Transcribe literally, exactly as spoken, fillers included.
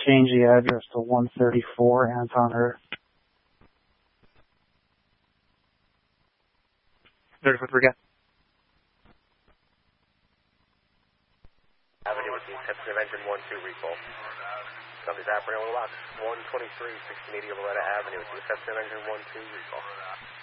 change the address to one thirty-four Anton Earth. thirty-fourth again. Avenue with the Inception of Engine one two recall. Somebody's operating on the lock. one twenty-three, sixteen eighty Loretta Avenue with the Inception of Engine one two recall.